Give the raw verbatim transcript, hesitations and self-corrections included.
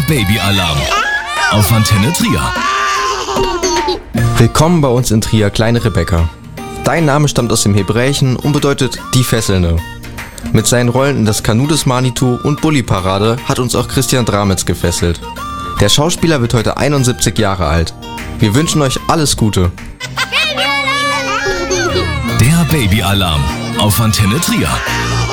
Babyalarm auf Antenne Trier. Willkommen bei uns in Trier, kleine Rebecca. Dein Name stammt aus dem Hebräischen und bedeutet die Fesselnde. Mit seinen Rollen in Das Kanu des Manitou und Bulli-Parade hat uns auch Christian Dramitz gefesselt. Der Schauspieler wird heute einundsiebzig Jahre alt. Wir wünschen euch alles Gute. Der Babyalarm auf Antenne Trier.